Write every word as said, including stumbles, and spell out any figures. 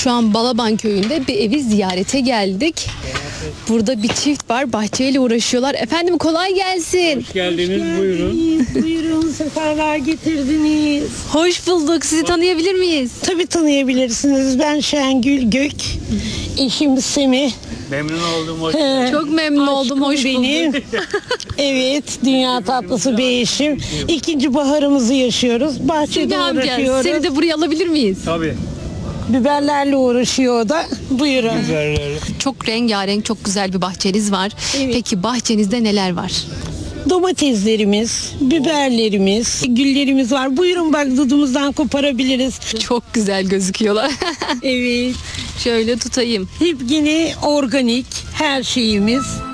Şu an Balaban köyünde bir evi ziyarete geldik. Burada bir çift var, bahçeyle uğraşıyorlar. Efendim kolay gelsin. Hoş geldiniz, buyurun. Buyurun, sefalar getirdiniz. Hoş bulduk. Sizi tanıyabilir miyiz? Tabii tanıyabilirsiniz. Ben Şengül Gök. Eşim Semih. Memnun oldum, hoş Ee, Çok memnun oldum. aşkım Hoş benim. bulduk. Evet, dünya tatlısı bir eşim. İkinci baharımızı yaşıyoruz. Bahçede Şimdi amca, uğraşıyoruz. seni de buraya alabilir miyiz? Tabii. Biberlerle uğraşıyor o da. Buyurun. Çok rengarenk, çok güzel bir bahçeniz var. Evet. Peki bahçenizde neler var? Domateslerimiz, biberlerimiz, güllerimiz var. Buyurun bak, dudumuzdan koparabiliriz. Çok güzel gözüküyorlar. Evet. Şöyle tutayım. Hep yine organik her şeyimiz.